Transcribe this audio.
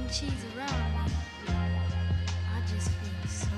when she's around me, I just feel so